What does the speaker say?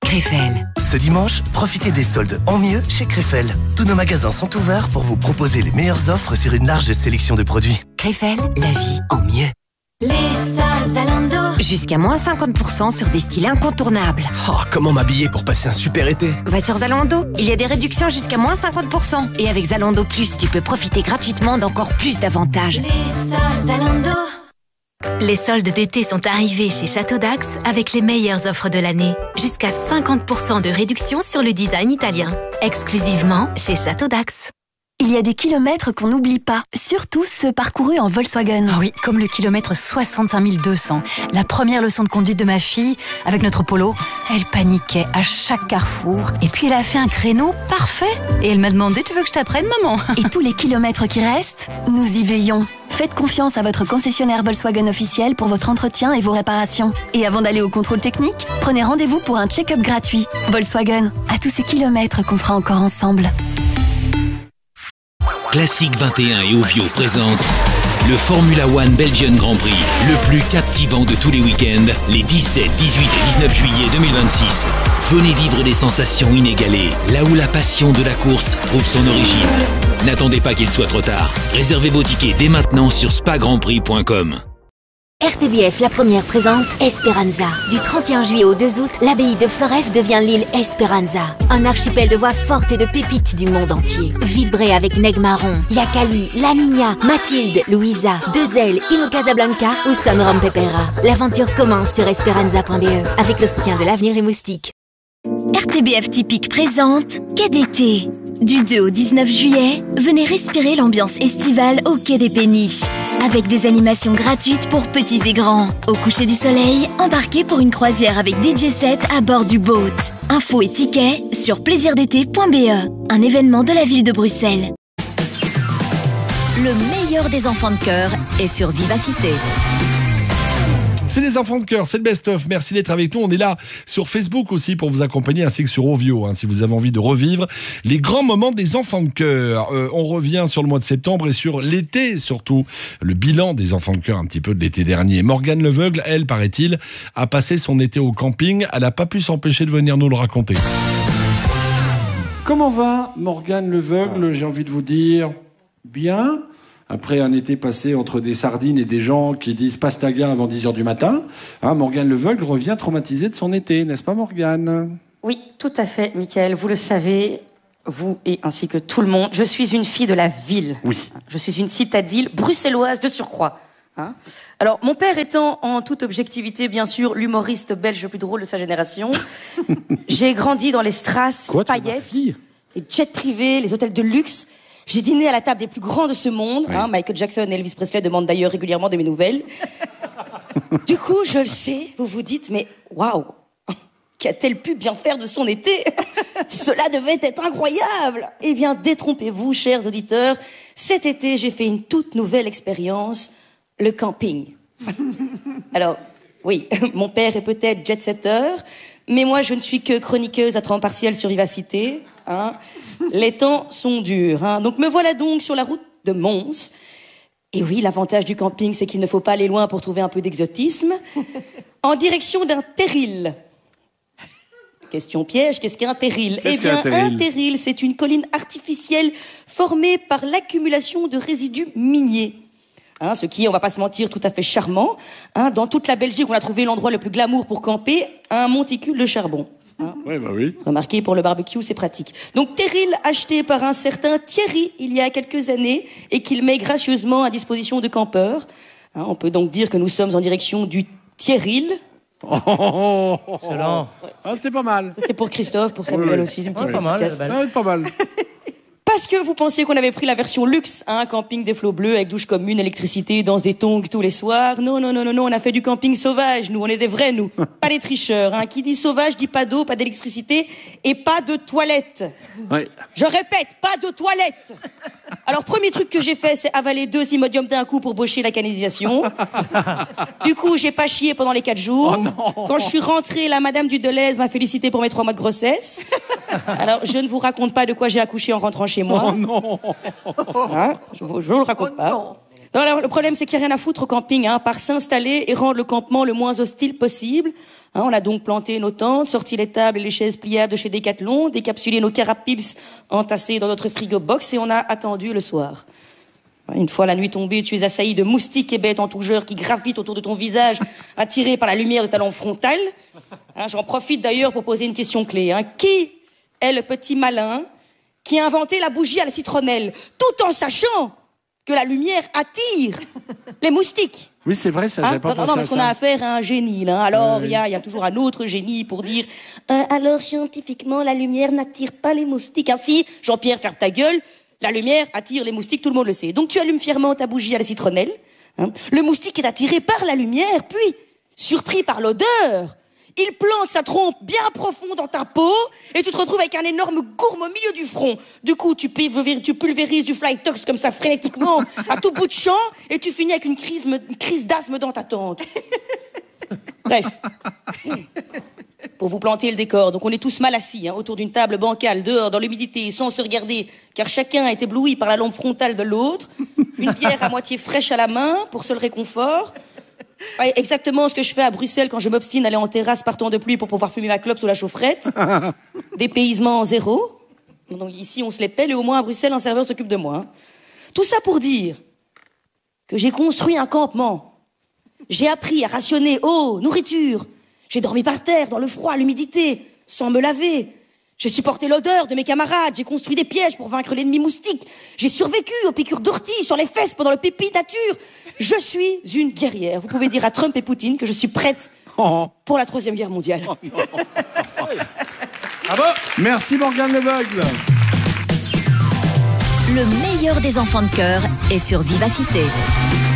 Krefel. Ce dimanche, profitez des soldes en mieux chez Krefel. Tous nos magasins sont ouverts pour vous proposer les meilleures offres sur une large sélection de produits. Krefel, la vie en mieux. Les soldes Zalando. Jusqu'à moins 50% sur des styles incontournables. Oh, comment m'habiller pour passer un super été? Va sur Zalando, il y a des réductions jusqu'à moins 50%. Et avec Zalando Plus, tu peux profiter gratuitement d'encore plus d'avantages. Les soldes Zalando. Les soldes d'été sont arrivés chez Château d'Axe avec les meilleures offres de l'année. Jusqu'à 50% de réduction sur le design italien. Exclusivement chez Château d'Axe. Il y a des kilomètres qu'on n'oublie pas, surtout ceux parcourus en Volkswagen. Ah oui, comme le kilomètre 65 200. La première leçon de conduite de ma fille, avec notre Polo, elle paniquait à chaque carrefour. Et puis elle a fait un créneau parfait. Et elle m'a demandé, tu veux que je t'apprenne, maman? Et tous les kilomètres qui restent, nous y veillons. Faites confiance à votre concessionnaire Volkswagen officiel pour votre entretien et vos réparations. Et avant d'aller au contrôle technique, prenez rendez-vous pour un check-up gratuit. Volkswagen, à tous ces kilomètres qu'on fera encore ensemble. Classique 21 et Ovio présentent le Formula One Belgian Grand Prix, le plus captivant de tous les week-ends, les 17, 18 et 19 juillet 2026. Venez vivre des sensations inégalées, là où la passion de la course trouve son origine. N'attendez pas qu'il soit trop tard. Réservez vos tickets dès maintenant sur spagrandprix.com. RTBF, la première, présente Esperanza. Du 31 juillet au 2 août, l'abbaye de Floreffe devient l'île Esperanza. Un archipel de voix fortes et de pépites du monde entier. Vibrez avec Neg Marron, Yakali, La Niña, Mathilde, Louisa, Deux-Ailes, Ino Casablanca ou Son Rom Pepera. L'aventure commence sur esperanza.be avec le soutien de l'Avenir et Moustique. RTBF Typique présente Quai d'été. Du 2 au 19 juillet, venez respirer l'ambiance estivale au Quai des Péniches. Avec des animations gratuites pour petits et grands. Au coucher du soleil, embarquez pour une croisière avec DJ set à bord du boat. Infos et tickets sur plaisirdété.be. Un événement de la ville de Bruxelles. Le meilleur des enfants de cœur est sur Vivacité. C'est les enfants de cœur, c'est le best-of. Merci d'être avec nous. On est là sur Facebook aussi pour vous accompagner, ainsi que sur Ovio, si vous avez envie de revivre les grands moments des enfants de cœur. On revient sur le mois de septembre et sur l'été, surtout le bilan des enfants de cœur un petit peu de l'été dernier. Morgane Leveugle, elle, paraît-il, a passé son été au camping. Elle n'a pas pu s'empêcher de venir nous le raconter. Comment va Morgane Leveugle? J'ai envie de vous dire bien. Après un été passé entre des sardines et des gens qui disent pastaga avant 10h du matin, Morgane Leveugle revient traumatisée de son été, n'est-ce pas Morgane? Oui, tout à fait, Mickaël. Vous le savez, vous et ainsi que tout le monde, je suis une fille de la ville. Oui. Je suis une citadine bruxelloise de surcroît. Alors, mon père étant en toute objectivité, bien sûr, l'humoriste belge le plus drôle de sa génération, j'ai grandi dans les strass, paillettes, les jets privés, les hôtels de luxe. J'ai dîné à la table des plus grands de ce monde. Oui. Michael Jackson et Elvis Presley demandent d'ailleurs régulièrement de mes nouvelles. Du coup, je le sais, vous vous dites, mais waouh, qu'a-t-elle pu bien faire de son été? Cela devait être incroyable. Eh bien, détrompez-vous, chers auditeurs. Cet été, j'ai fait une toute nouvelle expérience, le camping. Alors, oui, mon père est peut-être jet-setter, mais moi, je ne suis que chroniqueuse à temps partiel sur Vivacité. Les temps sont durs. Donc me voilà donc sur la route de Mons. Et oui, l'avantage du camping, c'est qu'il ne faut pas aller loin pour trouver un peu d'exotisme. En direction d'un terril. Question piège, qu'est-ce qu'un terril? Eh bien, un terril, c'est une colline artificielle formée par l'accumulation de résidus miniers. Ce qui est, on va pas se mentir, tout à fait charmant. Dans toute la Belgique, on a trouvé l'endroit le plus glamour pour camper, un monticule de charbon. Oui. Remarquez, pour le barbecue, c'est pratique. Donc, terril acheté par un certain Thierry il y a quelques années et qu'il met gracieusement à disposition de campeurs. On peut donc dire que nous sommes en direction du Thierril. Excellent. C'était pas mal. Ça, c'est pour Christophe, pour Samuel aussi. C'est une petite pas mal. Parce que vous pensiez qu'on avait pris la version luxe, camping des flots bleus avec douche commune, électricité, danse des tongs tous les soirs. Non, on a fait du camping sauvage, nous, on est des vrais, nous. Pas des tricheurs, Qui dit sauvage dit pas d'eau, pas d'électricité et pas de toilette. Oui. Je répète, pas de toilette. Alors, premier truc que j'ai fait, c'est avaler 2 Imodium d'un coup pour boucher la canalisation. Du coup, j'ai pas chié pendant les 4 jours. Oh non. Quand je suis rentrée, la madame du Deleuze m'a félicité pour mes 3 mois de grossesse. Alors, je ne vous raconte pas de quoi j'ai accouché en rentrant chez moi. Oh non. Je vous le raconte pas. Non, alors, le problème, c'est qu'il n'y a rien à foutre au camping, par s'installer et rendre le campement le moins hostile possible. On a donc planté nos tentes, sorti les tables et les chaises pliables de chez Decathlon, décapsulé nos carapils entassés dans notre frigo box et on a attendu le soir. Une fois la nuit tombée, tu es assailli de moustiques et bêtes en tout genre qui gravitent autour de ton visage, attirés par la lumière de ta lampe frontale. J'en profite d'ailleurs pour poser une question clé. Qui est le petit malin qui a inventé la bougie à la citronnelle, tout en sachant que la lumière attire les moustiques? Oui, c'est vrai, ça, j'avais pas pensé à ça. Non, parce qu'on a affaire à un génie, là. Alors, il y a toujours un autre génie pour dire alors, scientifiquement, la lumière n'attire pas les moustiques. Si, Jean-Pierre, ferme ta gueule. La lumière attire les moustiques, tout le monde le sait. Donc tu allumes fièrement ta bougie à la citronnelle. Le moustique est attiré par la lumière, puis, surpris par l'odeur, il plante sa trompe bien profond dans ta peau et tu te retrouves avec un énorme gourme au milieu du front. Du coup, tu pulvérises du Flytox comme ça frénétiquement à tout bout de champ et tu finis avec une crise d'asthme dans ta tente. Bref. Pour vous planter le décor, donc on est tous mal assis, autour d'une table bancale, dehors, dans l'humidité, sans se regarder, car chacun est ébloui par la lampe frontale de l'autre, une bière à moitié fraîche à la main, pour seul réconfort. Ouais, exactement ce que je fais à Bruxelles quand je m'obstine à aller en terrasse par temps de pluie pour pouvoir fumer ma clope sous la chaufferette. Dépaysement zéro. Donc ici, on se les pèle et au moins à Bruxelles, un serveur s'occupe de moi. Tout ça pour dire que j'ai construit un campement. J'ai appris à rationner eau, nourriture. J'ai dormi par terre, dans le froid, l'humidité, sans me laver. J'ai supporté l'odeur de mes camarades. J'ai construit des pièges pour vaincre l'ennemi moustique. J'ai survécu aux piqûres d'ortie sur les fesses pendant le pipi nature. Je suis une guerrière. Vous pouvez dire à Trump et Poutine que je suis prête pour la 3e guerre mondiale. Merci Morgane Leveugle. Le meilleur des enfants de cœur est sur Vivacité.